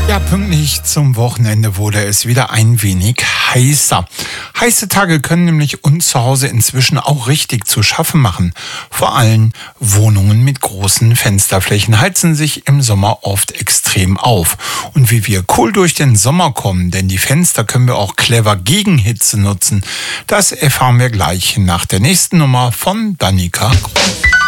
Ja, pünktlich zum Wochenende wurde es wieder ein wenig heißer. Heiße Tage können nämlich uns zu Hause inzwischen auch richtig zu schaffen machen. Vor allem Wohnungen mit großen Fensterflächen heizen sich im Sommer oft extrem auf. Und wie wir cool durch den Sommer kommen, denn die Fenster können wir auch clever gegen Hitze nutzen, das erfahren wir gleich nach der nächsten Nummer von Danica.